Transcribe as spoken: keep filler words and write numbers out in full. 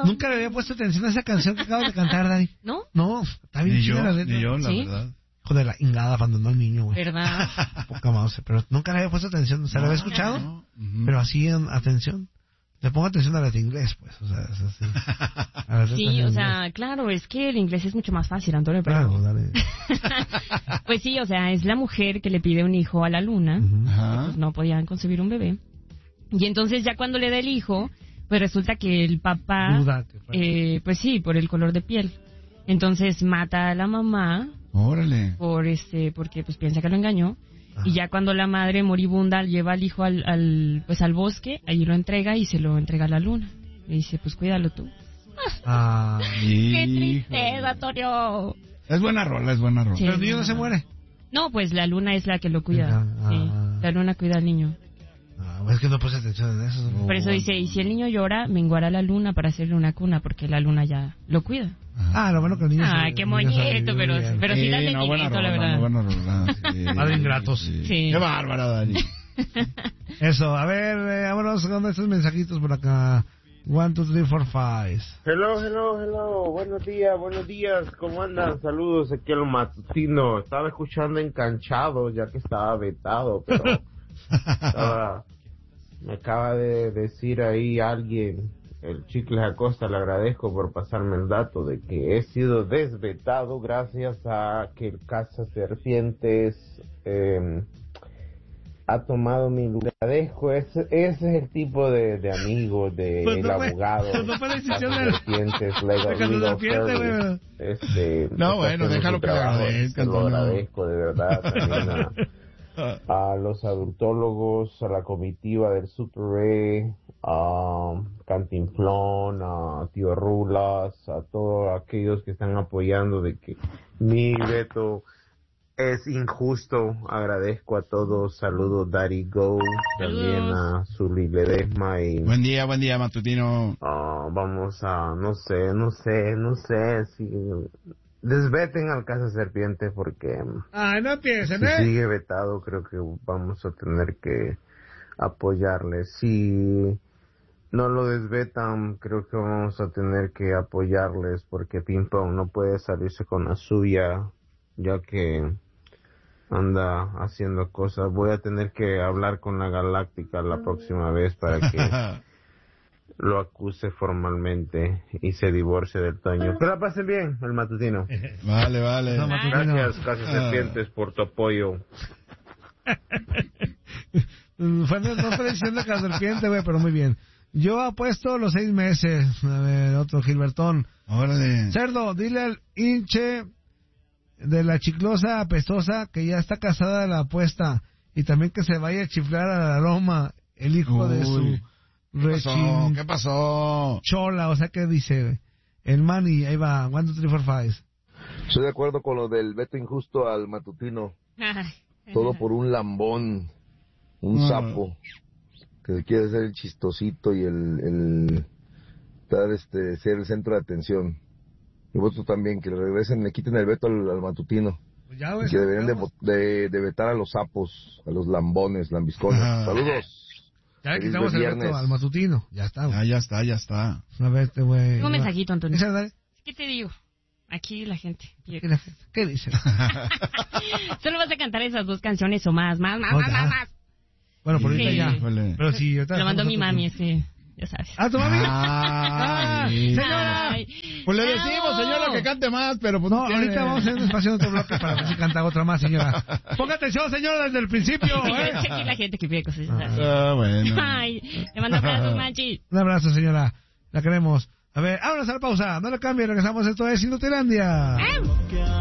Nunca le había puesto atención a esa canción que acabas de cantar, Dani. ¿No? No, está bien Ni chida yo, la letra. ni yo, la ¿Sí? verdad. Hijo de la ingada, abandonó al niño, güey. ¿Verdad? Poca mouse, pero nunca le había puesto atención. ¿Se lo había escuchado? No, uh-huh. Pero así en atención. Le pongo atención a la de inglés, pues. O sea, es así. A las letras Sí, en o inglés. sea, claro, es que el inglés es mucho más fácil, Antonio. Pero... Claro, dale. Pues sí, o sea, es la mujer que le pide un hijo a la luna. Ujú. Ajá. Pues no podían concebir un bebé. Y entonces ya cuando le da el hijo, pues resulta que el papá, Duda que fue. eh, pues sí, por el color de piel. Entonces mata a la mamá Órale. por este, porque pues piensa que lo engañó. Ajá. Y ya cuando la madre moribunda lleva al hijo al, al, pues al bosque, ahí lo entrega y se lo entrega a la luna. Le dice, pues cuídalo tú. Ah, ¡Qué Híjole. tristeza, Antonio! Es buena rola, es buena rola. Sí. pero el niño no se muere. No, pues la luna es la que lo cuida. Ah. Sí, la luna cuida al niño. Ah, es que no puse atención en eso. ¿no? Por eso dice, y si el niño llora, menguará la luna para hacerle una cuna, porque la luna ya lo cuida. Ah, lo bueno que el niño... Ah, se- qué el niño moñito, sobrevivió pero, bien. pero sí da Sí, no, buena sentimiento, la rola, verdad. no, buena rola. Sí, Madre ingratos. sí. Sí. Qué bárbara, Dani. Eso, a ver, eh, vámonos con estos mensajitos por acá. One, two, three, four, five. Hello, hello, hello. Buenos días, buenos días. ¿Cómo andan? Saludos, aquí el matutino. Estaba escuchando enganchado ya que estaba vetado, pero estaba- me acaba de decir ahí alguien, el Chicles Acosta, le agradezco por pasarme el dato de que he sido desvetado gracias a que el Casa Serpientes eh, ha tomado mi lugar. Agradezco, ese, ese es el tipo de, de amigo del Pues no fue- abogado. pues no fue decisión Casa del- Serpientes, Legal, de Casa Legal Serpientes, Service. güey. Este, No, está bueno, haciendo déjalo su que le trabajo, agradezca, se lo Antonio. agradezco de verdad también a, a los adultólogos, a la comitiva del Super Ray, a Cantinflón, a Tío Rulas, a todos aquellos que están apoyando de que mi veto es injusto. Agradezco a todos. Saludos Daddy Go, también a Zully Ledesma y Buen día, buen día, matutino. ah, vamos a, no sé, no sé, no sé si desveten al Casa Serpiente porque Ay, no empiecen, si ¿eh? sigue vetado creo que vamos a tener que apoyarle. Si no lo desvetan creo que vamos a tener que apoyarles porque Ping Pong no puede salirse con la suya ya que anda haciendo cosas. Voy a tener que hablar con la Galáctica la próxima vez para que lo acuse formalmente y se divorcie del Toño. Que la pasen bien, el matutino. Vale, vale. No, matutino. Gracias, Casa Serpientes, por tu apoyo. Fue, no fue decisión de Casa Serpiente, güey, pero muy bien. Yo apuesto los seis meses. A ver, otro Gilbertón. Órale. Cerdo, dile al hinche de la chiclosa apestosa que ya está casada de la apuesta y también que se vaya a chiflar a la loma, el hijo de su Uy. ¿Qué pasó? rechin ¿Qué pasó? chola, o sea que dice el man y ahí va, one, two, three, four, five. Estoy de acuerdo con lo del veto injusto al matutino. Ay. Todo por un lambón, un Ah. sapo, que quiere ser el chistosito y el, el dar este, ser el centro de atención. Y voto también que le regresen, le quiten el veto al, al matutino. Pues ya, Y güey, que deberían de, ya, vo- de, de vetar a los sapos, a los lambones, lambiscones. Ah. Saludos. ya le Feliz quitamos el viernes. veto al matutino, ya está, güey. Ya, ya está, ya está. A ver, este güey. Tengo un mensajito, Antonio. ¿Esa, dale? ¿Qué te digo? Aquí la gente. ¿Qué, la gente- qué dice? Solo vas a cantar esas dos canciones o más, más, más, No, más, ya. más, más. Bueno, por ahorita Sí. ya. Híjole. Pero sí, ahorita Lo mandó dejamos mi otro- mami, ese, ya sabes. Ah, tu mami. Ah, Ah, sí. señora. Ay. Pues le No. decimos, señora, que cante más, pero pues No, quiere. ahorita vamos a hacer un espacio en otro bloque para ver si canta otra más, señora. Ponga atención, señora, desde el principio, ¿eh? Aquí la gente que pide cosas, ya sabes. Ah, bueno. Ay, te mando abrazos, Machi. Un abrazo, señora. La queremos. A ver, vámonos a la pausa. No le cambie, regresamos. Esto es Inutilandia. ¡Au!